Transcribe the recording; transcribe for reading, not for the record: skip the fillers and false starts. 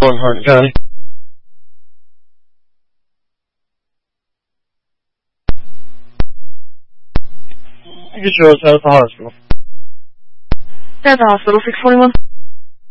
in Hardin County. Get yours out of the hospital. At the hospital, 641.